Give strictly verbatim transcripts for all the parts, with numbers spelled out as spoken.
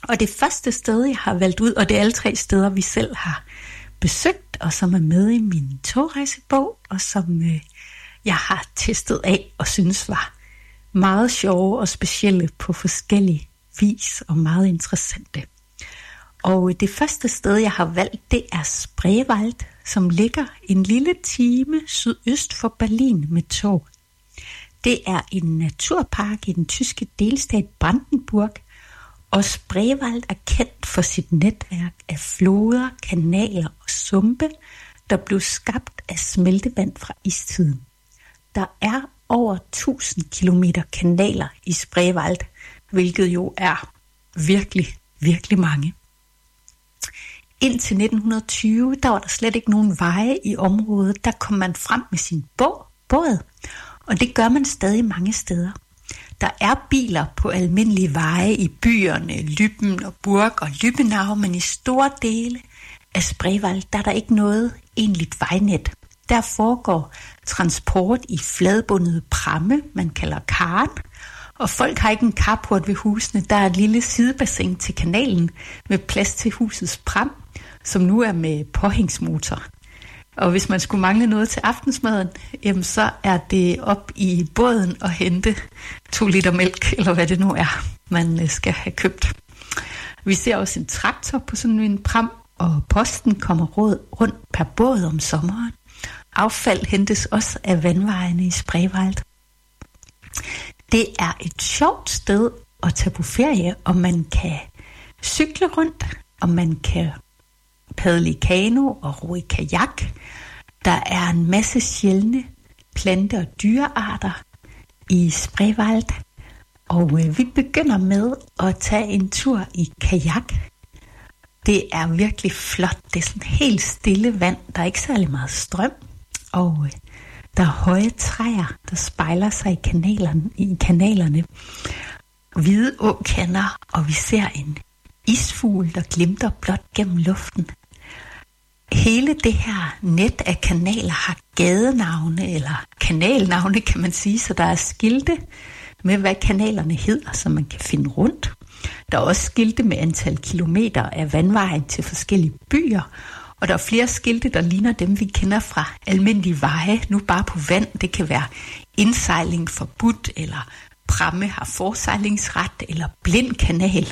Og det første sted, jeg har valgt ud, og det er alle tre steder, vi selv har besøgt, og som er med i min togrejsebog, og som øh, jeg har testet af og synes var meget sjove og specielle på forskellige vis og meget interessante. Og det første sted, jeg har valgt, det er Spreewald, som ligger en lille time sydøst for Berlin med tog. Det er en naturpark i den tyske delstat Brandenburg, og Spreewald er kendt for sit netværk af floder, kanaler og sumpe, der blev skabt af smeltevand fra istiden. Der er over tusind kilometer kanaler i Spreewald, hvilket jo er virkelig, virkelig mange. Indtil nitten tyve, der var der slet ikke nogen veje i området. Der kom man frem med sin båd, og det gør man stadig mange steder. Der er biler på almindelige veje i byerne Lübben og Burg og Lübbenau, men i store dele af Spreewald, der er der ikke noget egentligt vejnet. Der foregår transport i fladbundede pramme, man kalder karen, og folk har ikke en carport ved husene. Der er et lille sidebassin til kanalen med plads til husets pram, som nu er med påhængsmotor. Og hvis man skulle mangle noget til aftensmaden, jamen så er det op i båden og hente to liter mælk, eller hvad det nu er, man skal have købt. Vi ser også en traktor på sådan en pram, og posten kommer rundt per båd om sommeren. Affald hentes også af vandvejene i Spreewald. Det er et sjovt sted at tage på ferie, og man kan cykle rundt, og man kan padle i kano og ro i kajak. Der er en masse sjældne plante- og dyrearter i Spreewald, og øh, vi begynder med at tage en tur i kajak. Det er virkelig flot. Det er sådan helt stille vand. Der er ikke særlig meget strøm, og øh, der er høje træer, der spejler sig i kanalerne, i kanalerne. Hvide åkander, og vi ser en isfugl, der glimter blot gennem luften. Hele det her net af kanaler har gadenavne, eller kanalnavne kan man sige, så der er skilte med, hvad kanalerne hedder, så man kan finde rundt. Der er også skilte med antal kilometer af vandvejen til forskellige byer, og der er flere skilte, der ligner dem, vi kender fra almindelige veje, nu bare på vand. Det kan være indsejling forbudt, eller pramme har forsejlingsret, eller blind kanal.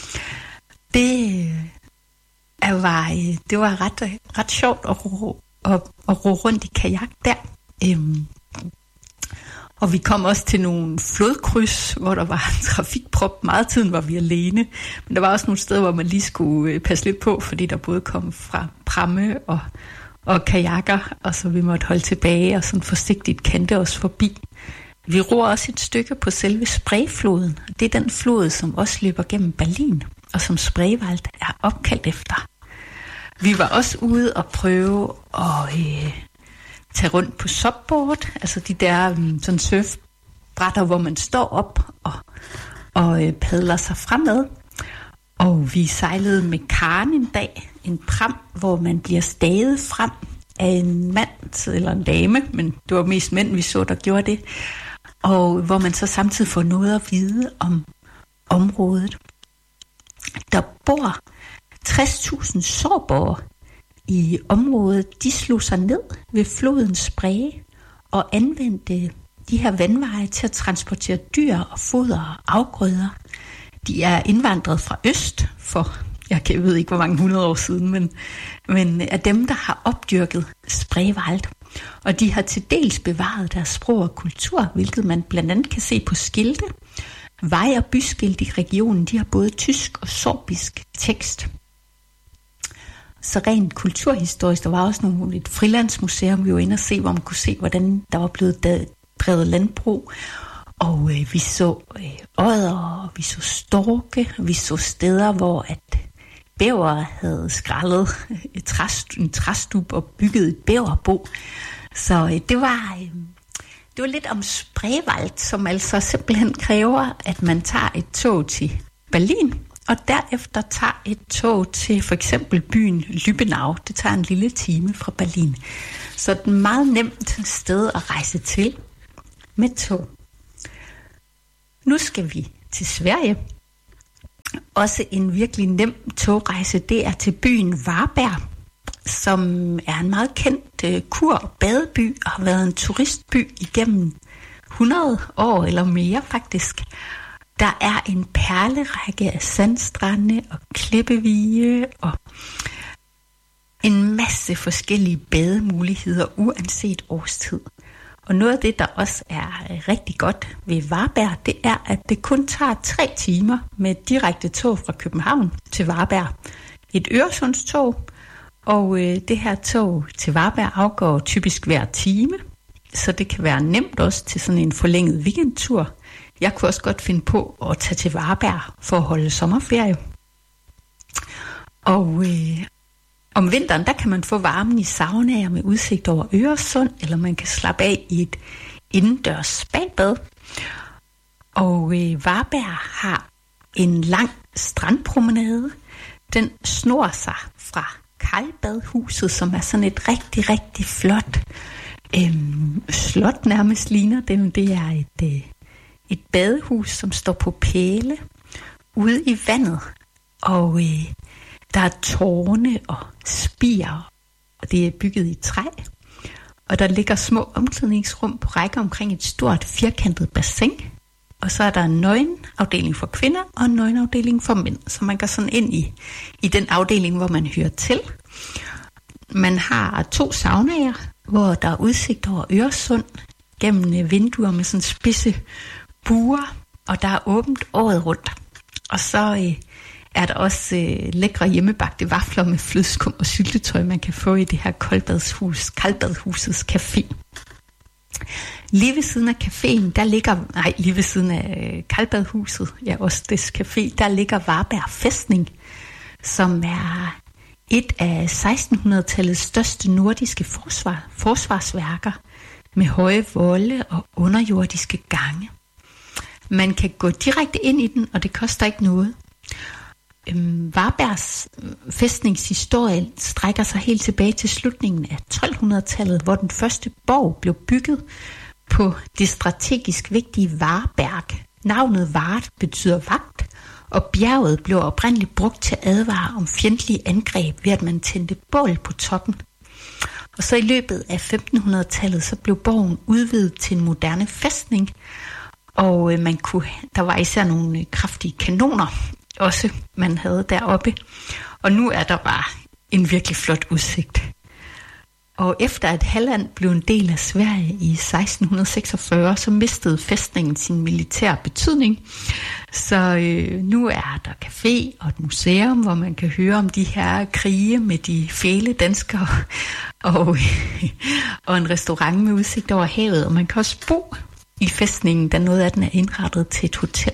Det, var, det var ret, ret sjovt at ro, at, at ro rundt i kajak der. Øhm, og vi kom også til nogle flodkryds, hvor der var en trafikprop. Meget tiden var vi alene, men der var også nogle steder, hvor man lige skulle passe lidt på, fordi der både kom fra pramme og, og kajakker, og så vi måtte holde tilbage og sådan forsigtigt kante os forbi. Vi ror også et stykke på selve Spreefloden. Det er den flod, som også løber gennem Berlin, og som Spreewald er opkaldt efter. Vi var også ude og prøve at øh, tage rundt på subboard, altså de der øh, sådan surfbrætter, hvor man står op og, og øh, padler sig fremad. Og vi sejlede med karen en dag, en pram, hvor man bliver staget frem af en mand eller en dame, men det var mest mænd, vi så, der gjorde det. Og hvor man så samtidig får noget at vide om området. Der bor tres tusind sorboer i området. De slog sig ned ved floden Spree og anvendte de her vandveje til at transportere dyr og foder og afgrøder. De er indvandret fra øst for, jeg ved ikke hvor mange hundrede år siden, men, men er dem, der har opdyrket Spreewald. Og de har til dels bevaret deres sprog og kultur, hvilket man blandt andet kan se på skilte. Vej- og byskilte i regionen, de har både tysk og sorbisk tekst. Så rent kulturhistorisk, der var også nogle, et frilandsmuseum, vi var inde og se, hvor man kunne se, hvordan der var blevet drevet landbrug. Og øh, vi så øh, odder, og vi så storke, og vi så steder, hvor at bæver havde skrællet et træst, en træstub og bygget et bæverbo. Så øh, det var... Øh, Det var lidt om Spreewald, som altså simpelthen kræver, at man tager et tog til Berlin, og derefter tager et tog til for eksempel byen Lübbenau. Det tager en lille time fra Berlin. Så det er et meget nemt sted at rejse til med tog. Nu skal vi til Sverige, Også en virkelig nem togrejse, det er til byen Varberg, som er en meget kendt uh, kur- og badeby og har været en turistby igennem hundrede år eller mere faktisk. Der er en perlerække af sandstrande og klippevige og en masse forskellige bademuligheder uanset årstid. Og noget af det, der også er rigtig godt ved Varberg, det er, at det kun tager tre timer med direkte tog fra København til Varberg. Et Øresundstog, og øh, det her tog til Varberg afgår typisk hver time, så det kan være nemt også til sådan en forlænget weekendtur. Jeg kunne også godt finde på at tage til Varberg for at holde sommerferie. Og øh, om vinteren, der kan man få varmen i saunaer med udsigt over Øresund, eller man kan slappe af i et indendørs spabad. Og øh, Varberg har en lang strandpromenade. Den snor sig fra Karlbadhuset, som er sådan et rigtig, rigtig flot øhm, slot nærmest ligner. Det, det er et, øh, et badehus, som står på pæle ude i vandet. Og øh, der er tårne og spir, og det er bygget i træ. Og der ligger små omklædningsrum på række omkring et stort firkantet bassin. Og så er der en nøgenafdeling for kvinder og en nøgenafdeling for mænd. Så man går sådan ind i, i den afdeling, hvor man hører til. Man har to saunaer, hvor der er udsigt over Øresund gennem vinduer med sådan spidse buer. Og der er åbent året rundt. Og så øh, er der også øh, lækre hjemmebagte vafler med flødeskum og syltetøj, man kan få i det her Koldbadshus, Karlbadhusets café. Lige ved siden af caféen, der ligger, nej, lige ved siden af øh, Karlbadhuset, ja, også des café, der ligger Varberg Fæstning, som er et af sekstenhundredetallets største nordiske forsvar, forsvarsværker med høje volde og underjordiske gange. Man kan gå direkte ind i den, og det koster ikke noget. Øhm, Varbergs fæstningshistorie strækker sig helt tilbage til slutningen af tolvhundredetallet, hvor den første borg blev bygget på det strategisk vigtige Varberg. Navnet Vart betyder vagt, og bjerget blev oprindeligt brugt til at advare om fjendtlige angreb ved at man tændte bål på toppen. Og så i løbet af femtenhundredetallet så blev borgen udvidet til en moderne fæstning, og man kunne, der var især nogle kraftige kanoner også man havde deroppe. Og nu er der bare en virkelig flot udsigt. Og efter at Halland blev en del af Sverige i seksten seksogfyrre, så mistede fæstningen sin militære betydning. Så øh, nu er der café og et museum, hvor man kan høre om de her krige med de fæle danskere, og, og en restaurant med udsigt over havet. Og man kan også bo i fæstningen, da noget af den er indrettet til et hotel.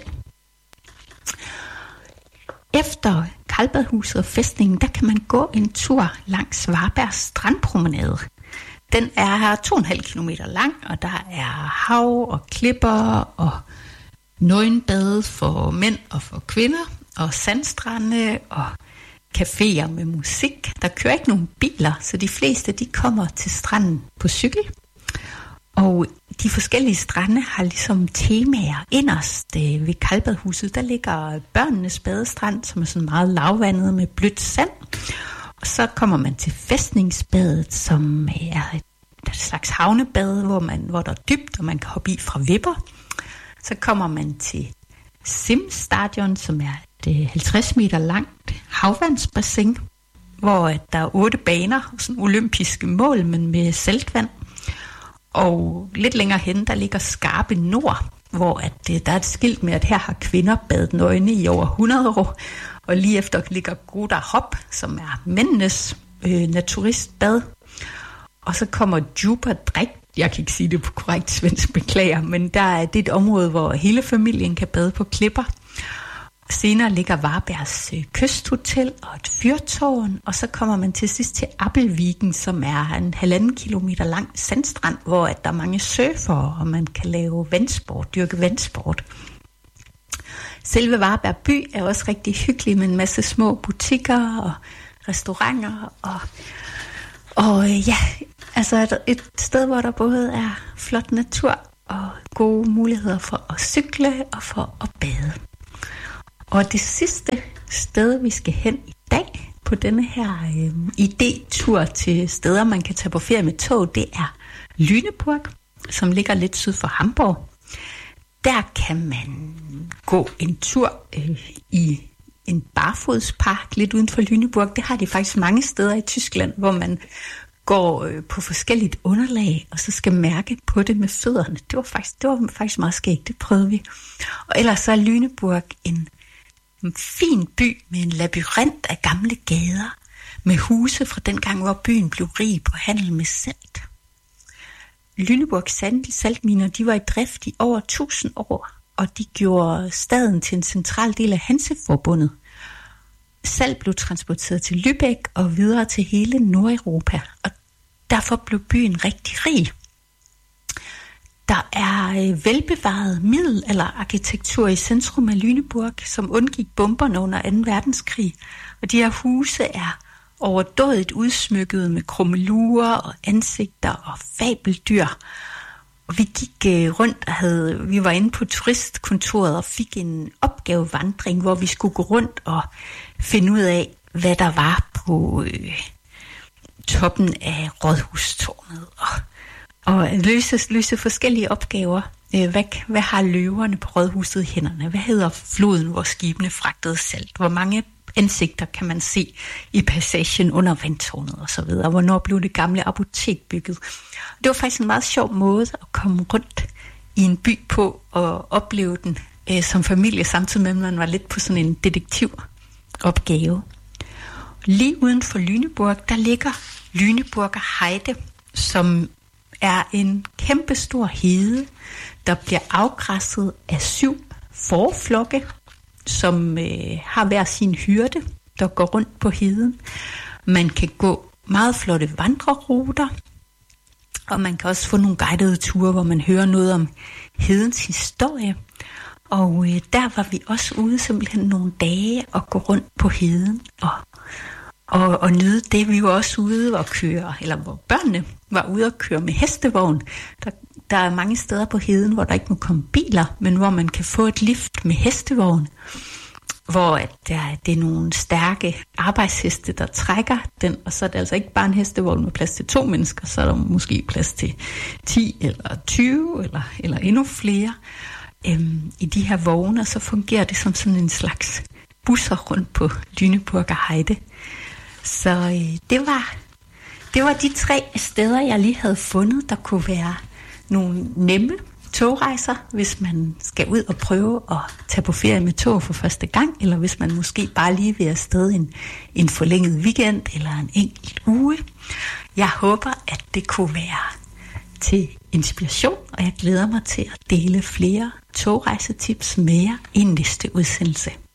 Efter Karlbadhuset og fæstningen, der kan man gå en tur langs Varbergs strandpromenade. Den er to komma fem kilometer lang, og der er hav og klipper og nøgenbade for mænd og for kvinder, og sandstrande og caféer med musik. Der kører ikke nogen biler, så de fleste de kommer til stranden på cykel. Og de forskellige strande har ligesom temaer. Inderst ved Karlbadhuset, der ligger børnenes badestrand, som er sådan meget lavvandet med blødt sand. Og så kommer man til fæstningsbadet, som er et, et slags havnebad, hvor, man, hvor der er dybt, og man kan hoppe i fra vipper. Så kommer man til Simstadion, som er et halvtreds meter langt havvandsbassin, hvor der er otte baner, sådan olympiske mål, men med saltvand. Og lidt længere hen, der ligger Skarpe Nord, hvor at, der er et skilt med, at her har kvinder badet nøgne i over hundrede år. Og lige efter ligger Groda Hop, som er mændenes øh, naturistbad. Og så kommer Djuperdrik, jeg kan ikke sige det på korrekt svensk, beklager, men der er det et område, hvor hele familien kan bade på klipper. Senere ligger Varbergs kysthotel og et fyrtårn, og så kommer man til sidst til Appelviken, som er en halvanden kilometer lang sandstrand, hvor at der er mange surfere, og man kan lave vandsport, dyrke vandsport. Selve Varberg by er også rigtig hyggelig med en masse små butikker og restauranter, og, og ja, altså et sted, hvor der både er flot natur og gode muligheder for at cykle og for at bade. Og det sidste sted, vi skal hen i dag på denne her øh, idétur til steder, man kan tage på ferie med tog, det er Lüneburg, som ligger lidt syd for Hamburg. Der kan man gå en tur øh, i en barfodspark lidt uden for Lüneburg. Det har de faktisk mange steder i Tyskland, hvor man går øh, på forskelligt underlag, og så skal mærke på det med fødderne. Det var faktisk, det var faktisk meget skægt, det prøvede vi. Og ellers så er Lüneburg en, en fin by med en labyrint af gamle gader, med huse fra dengang, hvor byen blev rig på handel med salt. Lüneburgs saltminer, de var i drift i over tusind år, og de gjorde staden til en central del af Hanseforbundet. Salt blev transporteret til Lübeck og videre til hele Nordeuropa, og derfor blev byen rigtig rig. Der er velbevaret middelalderarkitektur i centrum af Lüneburg, som undgik bomberne under anden verdenskrig, og de her huse er overdådigt udsmykket med krummelurer og ansigter og fabeldyr. Og vi gik rundt og havde, vi var inde på turistkontoret og fik en opgavevandring, hvor vi skulle gå rundt og finde ud af, hvad der var på øh, toppen af Rådhustårnet. Og, og løse, løse forskellige opgaver. Øh, hvad, hvad har løverne på Rådhuset i hænderne? Hvad hedder floden, hvor skibene fragtede salt? Hvor mange ansigter kan man se i passagen under vandtårnet og så videre. Hvornår blev det gamle apotek bygget? Det var faktisk en meget sjov måde at komme rundt i en by på og opleve den øh, som familie, samtidig med at man var lidt på sådan en detektivopgave. Lige uden for Lüneburg, der ligger Lüneburger Heide, som er en kæmpestor hede, der bliver afgræsset af syv fåreflokke, som øh, har hver sin hyrde, der går rundt på heden. Man kan gå meget flotte vandreruter, og man kan også få nogle guidede ture, hvor man hører noget om hedens historie. Og øh, der var vi også ude simpelthen nogle dage og gå rundt på heden og, og, og nyde det. Vi var også ude og køre, eller hvor børnene var ude og køre med hestevogn. Der, der er mange steder på heden, hvor der ikke må komme biler, men hvor man kan få et lift med hestevogn, hvor at der, det er nogle stærke arbejdsheste, der trækker den, og så er det altså ikke bare en hestevogn med plads til to mennesker, så er der måske plads til ti eller tyve eller, eller endnu flere øhm, i de her vogne, og så fungerer det som sådan en slags busser rundt på Lüneburger Heide. Så øh, det var det var de tre steder, jeg lige havde fundet, der kunne være nogle nemme togrejser, hvis man skal ud og prøve at tage på ferie med tog for første gang, eller hvis man måske bare lige vil afsted en, en forlænget weekend eller en enkelt uge. Jeg håber, at det kunne være til inspiration, og jeg glæder mig til at dele flere togrejsetips med jer i næste udsendelse.